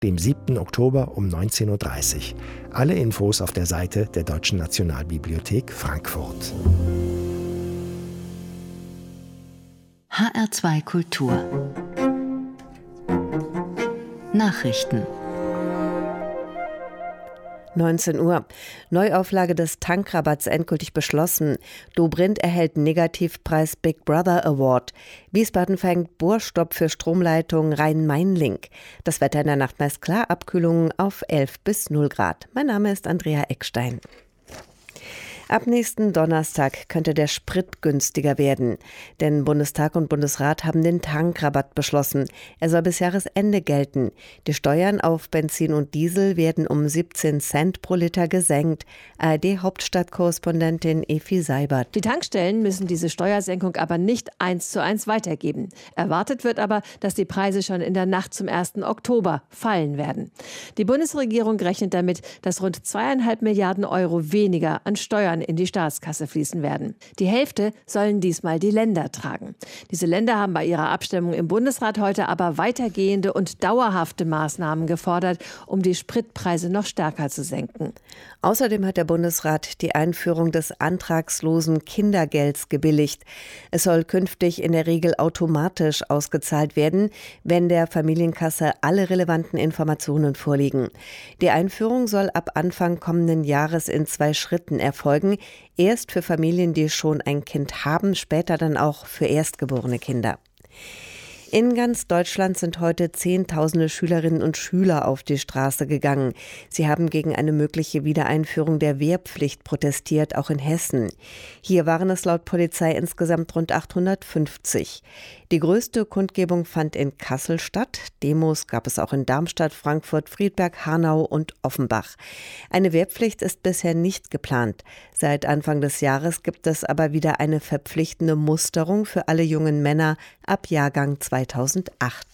dem 7. Oktober um 19.30 Uhr. Alle Infos auf der Seite der Deutschen Nationalbibliothek Frankfurt. HR2 Kultur Nachrichten 19 Uhr. Neuauflage des Tankrabatts endgültig beschlossen. Dobrindt erhält Negativpreis Big Brother Award. Wiesbaden verhängt Bohrstopp für Stromleitung Rhein-Main-Link. Das Wetter in der Nacht meist klar, Abkühlungen auf 11 bis 0 Grad. Mein Name ist Andrea Eckstein. Ab nächsten Donnerstag könnte der Sprit günstiger werden. Denn Bundestag und Bundesrat haben den Tankrabatt beschlossen. Er soll bis Jahresende gelten. Die Steuern auf Benzin und Diesel werden um 17 Cent pro Liter gesenkt. ARD-Hauptstadtkorrespondentin Efi Seibert. Die Tankstellen müssen diese Steuersenkung aber nicht 1:1 weitergeben. Erwartet wird aber, dass die Preise schon in der Nacht zum 1. Oktober fallen werden. Die Bundesregierung rechnet damit, dass rund 2,5 Milliarden Euro weniger an Steuern in die Staatskasse fließen werden. Die Hälfte sollen diesmal die Länder tragen. Diese Länder haben bei ihrer Abstimmung im Bundesrat heute aber weitergehende und dauerhafte Maßnahmen gefordert, um die Spritpreise noch stärker zu senken. Außerdem hat der Bundesrat die Einführung des antragslosen Kindergelds gebilligt. Es soll künftig in der Regel automatisch ausgezahlt werden, wenn der Familienkasse alle relevanten Informationen vorliegen. Die Einführung soll ab Anfang kommenden Jahres in 2 Schritten erfolgen. Erst für Familien, die schon ein Kind haben, später dann auch für erstgeborene Kinder. In ganz Deutschland sind heute Zehntausende Schülerinnen und Schüler auf die Straße gegangen. Sie haben gegen eine mögliche Wiedereinführung der Wehrpflicht protestiert, auch in Hessen. Hier waren es laut Polizei insgesamt rund 850. Die größte Kundgebung fand in Kassel statt. Demos gab es auch in Darmstadt, Frankfurt, Friedberg, Hanau und Offenbach. Eine Wehrpflicht ist bisher nicht geplant. Seit Anfang des Jahres gibt es aber wieder eine verpflichtende Musterung für alle jungen Männer ab Jahrgang 2008.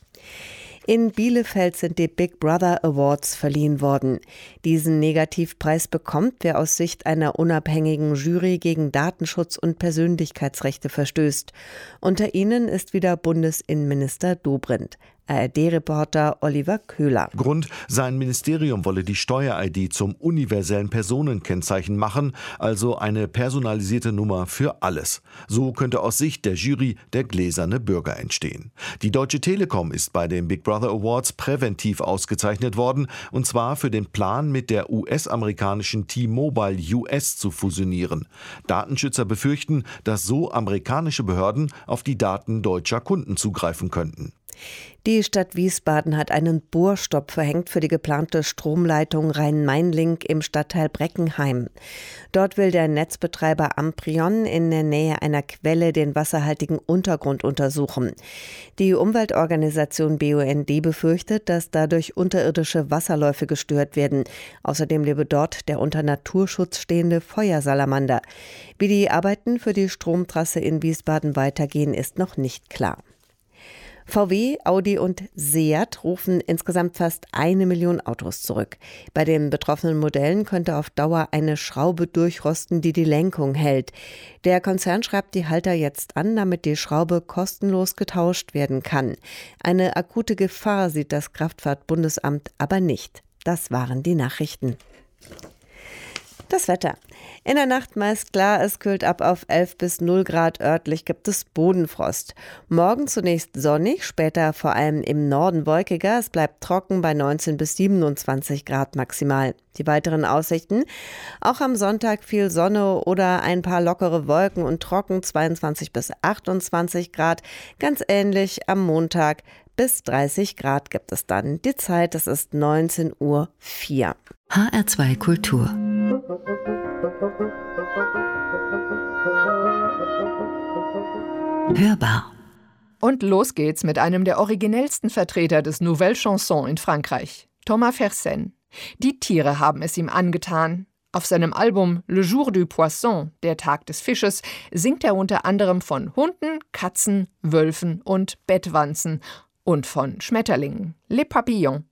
In Bielefeld sind die Big Brother Awards verliehen worden. Diesen Negativpreis bekommt, wer aus Sicht einer unabhängigen Jury gegen Datenschutz und Persönlichkeitsrechte verstößt. Unter ihnen ist wieder Bundesinnenminister Dobrindt. ARD-Reporter Oliver Köhler. Grund, sein Ministerium wolle die Steuer-ID zum universellen Personenkennzeichen machen, also eine personalisierte Nummer für alles. So könnte aus Sicht der Jury der gläserne Bürger entstehen. Die Deutsche Telekom ist bei den Big Brother Awards präventiv ausgezeichnet worden, und zwar für den Plan, mit der US-amerikanischen T-Mobile US zu fusionieren. Datenschützer befürchten, dass so amerikanische Behörden auf die Daten deutscher Kunden zugreifen könnten. Die Stadt Wiesbaden hat einen Bohrstopp verhängt für die geplante Stromleitung Rhein-Main-Link im Stadtteil Breckenheim. Dort will der Netzbetreiber Amprion in der Nähe einer Quelle den wasserhaltigen Untergrund untersuchen. Die Umweltorganisation BUND befürchtet, dass dadurch unterirdische Wasserläufe gestört werden. Außerdem lebe dort der unter Naturschutz stehende Feuersalamander. Wie die Arbeiten für die Stromtrasse in Wiesbaden weitergehen, ist noch nicht klar. VW, Audi und Seat rufen insgesamt fast 1 Million Autos zurück. Bei den betroffenen Modellen könnte auf Dauer eine Schraube durchrosten, die die Lenkung hält. Der Konzern schreibt die Halter jetzt an, damit die Schraube kostenlos getauscht werden kann. Eine akute Gefahr sieht das Kraftfahrtbundesamt aber nicht. Das waren die Nachrichten. Das Wetter. In der Nacht meist klar, es kühlt ab auf 11 bis 0 Grad. Örtlich gibt es Bodenfrost. Morgen zunächst sonnig, später vor allem im Norden wolkiger. Es bleibt trocken bei 19 bis 27 Grad maximal. Die weiteren Aussichten. Auch am Sonntag viel Sonne oder ein paar lockere Wolken und trocken 22 bis 28 Grad. Ganz ähnlich am Montag. Bis 30 Grad gibt es dann. Die Zeit, es ist 19:04 Uhr. HR2 Kultur. Hörbar. Und los geht's mit einem der originellsten Vertreter des Nouvelle Chanson in Frankreich, Thomas Fersen. Die Tiere haben es ihm angetan. Auf seinem Album Le Jour du Poisson, der Tag des Fisches, singt er unter anderem von Hunden, Katzen, Wölfen und Bettwanzen und von Schmetterlingen, Les Papillons.